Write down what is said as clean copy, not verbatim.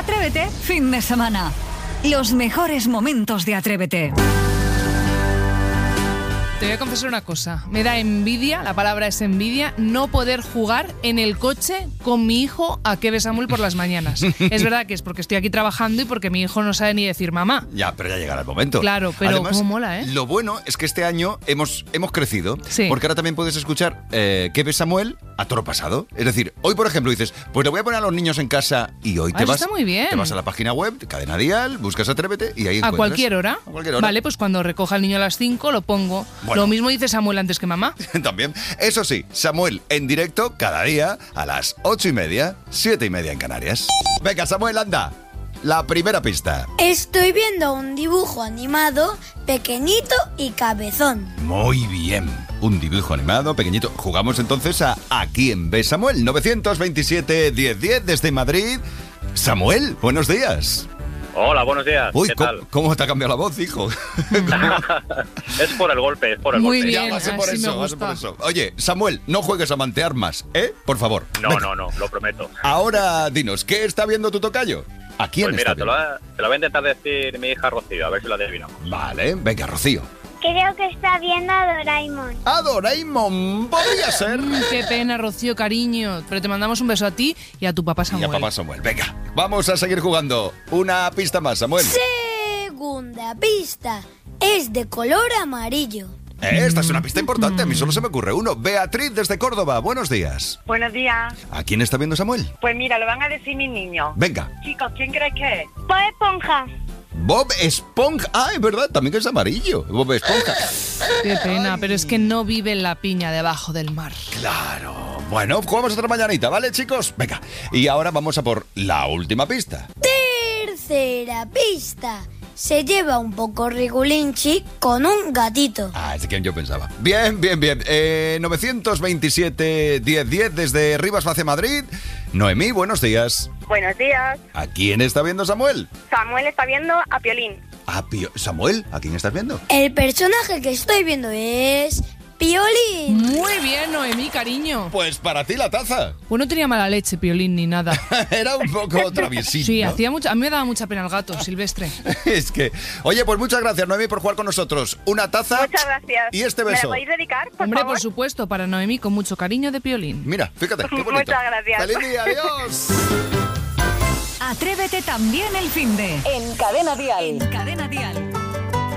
Atrévete, fin de semana. Los mejores momentos de Atrévete. Te voy a confesar una cosa. Me da envidia, la palabra es envidia, no poder jugar en el coche con mi hijo a Que ves Samuel por las mañanas. Es verdad que es porque estoy aquí trabajando y porque mi hijo no sabe ni decir mamá. Ya, pero ya llegará el momento. Claro, pero además, cómo mola, ¿eh? Lo bueno es que este año hemos crecido. Sí. Porque ahora también puedes escuchar Que ves Samuel a toro pasado. Es decir, hoy, por ejemplo, dices, pues le voy a poner a los niños en casa y hoy Eso está muy bien. te vas a la página web, Cadena Dial, buscas Atrévete y ahí encuentras. ¿A cualquier hora? A cualquier hora. Vale, pues cuando recoja el niño a las 5 lo pongo. Bueno. Lo mismo dice Samuel antes que mamá. También. Eso sí, Samuel en directo cada día a las 8:30, 7:30 en Canarias. Venga, Samuel, anda. La primera pista. Estoy viendo un dibujo animado pequeñito y cabezón. Muy bien. Un dibujo animado, pequeñito. Jugamos entonces a quién ve Samuel. 927-1010 desde Madrid. Samuel, buenos días. Hola, buenos días. Uy, ¿qué tal? ¿cómo te ha cambiado la voz, hijo? Es por el golpe, Muy golpe. bien. Ya, va a ser por así me eso, va a ser por gusta. eso. Oye, Samuel, no juegues a mantear más, ¿eh? Por favor. No, Venga. no, lo prometo. Ahora dinos, ¿qué está viendo tu tocayo? ¿A quién Pues está mira, viendo? te lo voy a intentar decir mi hija Rocío, a ver si lo adivinamos. Vale, venga, Rocío. Creo que está viendo a Doraemon. ¡A Doraemon! Podría ser. Qué pena, Rocío, cariño. Pero te mandamos un beso a ti y a tu papá Y Samuel. a papá Samuel. Venga, vamos a seguir jugando. Una pista más, Samuel. Segunda pista. Es de color amarillo. Esta es una pista importante, a mí solo se me ocurre uno. Beatriz desde Córdoba, buenos días. Buenos días. ¿A quién está viendo Samuel? Pues mira, lo van a decir mis niños. Venga. Chicos, ¿quién crees que es? Bob Esponja. Bob Esponja. Ah, es verdad, también que es amarillo. Bob Esponja. Qué pena, pero es que no vive en la piña debajo del mar. Claro. Bueno, jugamos otra mañanita, ¿vale, chicos? Venga. Y ahora vamos a por la última pista. Tercera pista. Se lleva un poco regulinchi con un gatito. Ah, es de quien yo pensaba. Bien, bien, bien. 927-1010 desde Rivas hacia Madrid. Noemí, buenos días. Buenos días. ¿A quién está viendo Samuel? Samuel está viendo a Piolín. Samuel, ¿a quién estás viendo? El personaje que estoy viendo es Piolín. Muy bien, Noemí, cariño. Pues para ti la taza. Pues no tenía mala leche, Piolín, ni nada. Era un poco traviesito. Sí, ¿no? hacía mucho, a mí me daba mucha pena el gato, Silvestre. Es que... Oye, pues muchas gracias, Noemí, por jugar con nosotros. Una taza. Muchas gracias. Y este ¿Me beso. lo podéis dedicar, por Hombre, favor? por supuesto, para Noemí, con mucho cariño de Piolín. Mira, fíjate, qué bonito. Muchas gracias. ¡Feliz día, adiós! Atrévete también el finde. En Cadena Dial. En Cadena Dial.